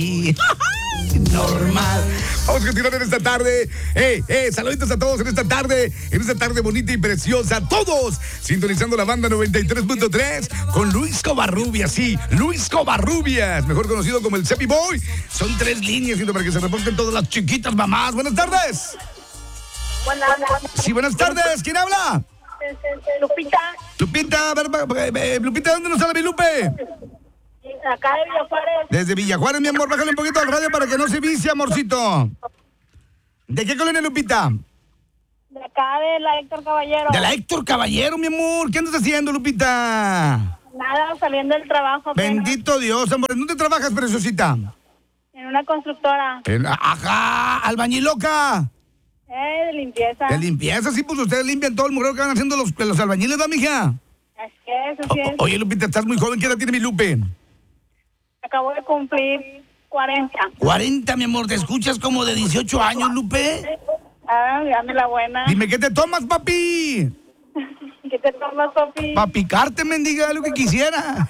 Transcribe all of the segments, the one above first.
Normal. Vamos a continuar en esta tarde. Saluditos a todos en esta tarde bonita y preciosa. Todos sintonizando la banda 93.3 con Luis Covarrubias. Sí, Luis Covarrubias, mejor conocido como el Cepi Boy. Son 3 líneas, para que se reporten todas las chiquitas mamás. Buenas tardes. Sí, buenas tardes. ¿Quién habla? Lupita. Lupita, Lupita, ¿dónde nos habla mi Lupe? Acá de Villajuárez. Desde Villajuárez, mi amor, bájale un poquito al radio para que no se vicie, amorcito. ¿De qué colonia, Lupita? De acá de la Héctor Caballero. De la Héctor Caballero, mi amor. ¿Qué andas haciendo, Lupita? Nada, saliendo del trabajo. Bendito Dios, amor. ¿En dónde trabajas, preciosita? En una constructora. Ajá, albañiloca. De limpieza. De limpieza, sí, pues ustedes limpian todo el murero que van haciendo los albañiles, ¿va, mija? Es que eso sí es. Oye, Lupita, estás muy joven. ¿Qué edad tiene mi Lupe? Acabo de cumplir 40. 40, mi amor. ¿Te escuchas como de 18 años, Lupe? Dame la buena. Dime, ¿qué te tomas, papi? ¿Qué te tomas, papi? Pa' picarte, mendiga, lo que quisiera.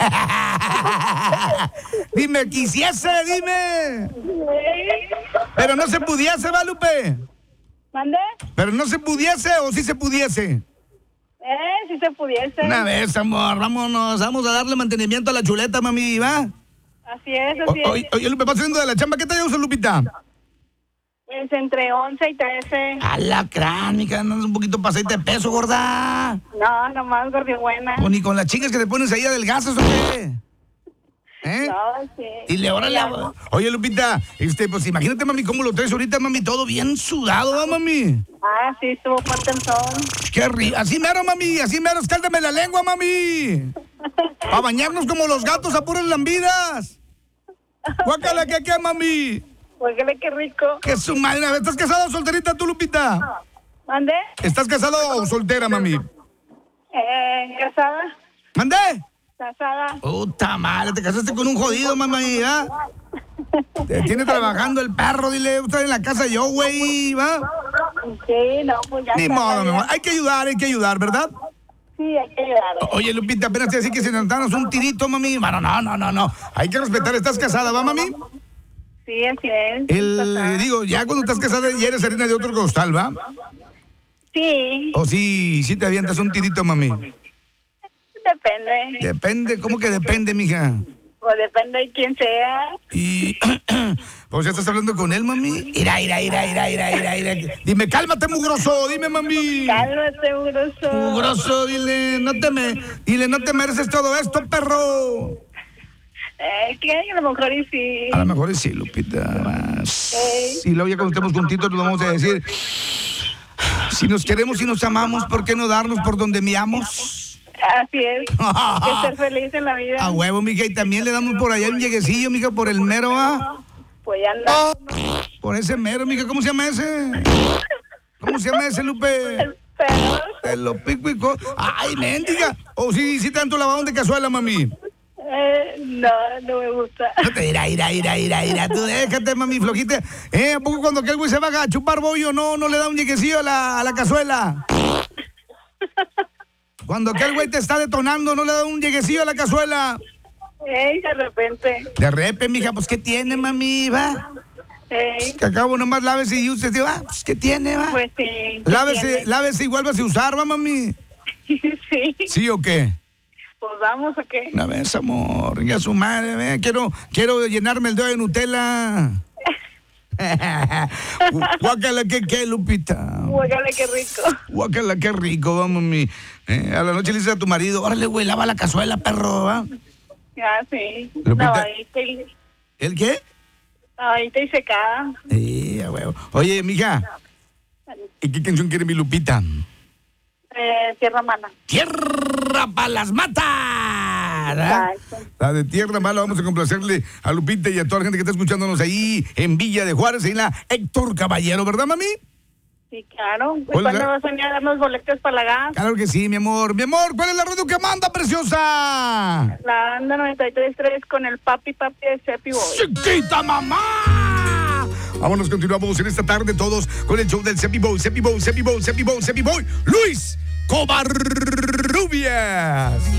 Dime, quisiese, dime. Pero no se pudiese, ¿va, Lupe? ¿Mande? Pero no se pudiese o sí se pudiese. Si se pudiese. Una vez, amor, vámonos. Vamos a darle mantenimiento a la chuleta, mami, ¿va? Así es. Oye, Lupe, vas saliendo de la chamba. ¿Qué te usa, Lupita? Pues entre 11 y 13. A la cránica, andas un poquito pasadita de peso, gorda. No, nomás gordibuena. O ni con las chingas que te pones ahí adelgazas, ¿o qué? No, sí. Dile, órale. Oye, Lupita, pues imagínate, mami, cómo lo traes ahorita, mami, todo bien sudado, ¿va, mami? Sí, estuvo fuerte el sol. Qué rico. Así mero, mami, escáldame la lengua, mami. A bañarnos como los gatos a puras lambidas. Guácala, ¿qué, mami? Huélele, qué rico. Que su madre. ¿Estás casada o solterita tú, Lupita? ¿Mande? ¿Estás casada o soltera, mami? ¿Casada? ¿Mandé? Casada. Puta madre, te casaste con un jodido, mami, ¿va? Te tiene trabajando el perro, dile, estás en la casa yo, güey, ¿va? Sí, no, pues ya. Ni modo, mi amor. Hay que ayudar, ¿verdad? Sí, hay que ayudar. Oye, Lupita, apenas te decía que se nos danos un tirito, mami. Bueno, no. Hay que respetar, ¿estás casada, va, mami? Sí, así es. Digo, ya cuando estás casada ya eres harina de otro costal, ¿va? Sí. O sí te avientas un tirito, mami. Depende. Depende, ¿cómo que depende, mija? Pues depende de quién sea. Y, pues ya estás hablando con él, mami. Ira. Dime, cálmate, mugroso, dime, mami. Cálmate, mugroso. Mugroso, dile, no te mereces todo esto, perro. Que a lo mejor y sí. A lo mejor y sí, Lupita. Y luego ya cuando estemos juntitos nos vamos a decir, si nos queremos y nos amamos, ¿por qué no darnos por donde miamos? Así es. Hay que ser feliz en la vida. A huevo, mija, y también le damos por allá un lleguecillo, mija, por el mero, ¿va? Pues ya anda. Por ese mero, mija, ¿cómo se llama ese? ¿Cómo se llama ese, Lupe? Te lo pico y Ay, mendiga. O sí tanto lavadón de cazuela, mami. No me gusta. No te ira. Tú déjate, mami, flojita. ¿A poco cuando aquel güey se va a chupar bollo, no le da un lleguecillo a la cazuela? Cuando aquel güey te está detonando, no le da un lleguecillo a la cazuela. De repente. De repente, mija, pues, ¿qué tiene, mami, va? Que acabo nomás lávese y usted dice, pues, ¿qué tiene, va? Pues sí. Lávese y vuélvase a usar, va, mami. Sí. ¿Sí o qué? Pues vamos, ¿o qué? Una vez, amor, ya su madre, ve. Quiero llenarme el dedo de Nutella. Guácala, ¿qué, Lupita? Guácala, qué rico. Guácala, qué rico, vamos, mami. A la noche le dices a tu marido, órale, güey, lava la cazuela, perro, ¿va? Sí. Lupita. ¿El qué? Lavadita y secada. Sí, a huevo. Oye, mija, ¿y qué canción quiere mi Lupita? Tierra Mala. ¡Tierra pa' las matas! Exacto. La de Tierra Mala, vamos a complacerle a Lupita y a toda la gente que está escuchándonos ahí en Villa de Juárez, ahí en la Héctor Caballero, ¿verdad, mami? Sí, claro. Pues, ¿cuándo vas a venir a darnos boletos para la gas? Claro que sí, mi amor. Mi amor, ¿cuál es la radio que manda, preciosa? La banda 93.3 con el papi de Cepi Boy. ¡Chiquita mamá! Vámonos, continuamos en esta tarde todos con el show del Cepi Boy, Luis Covarrubias.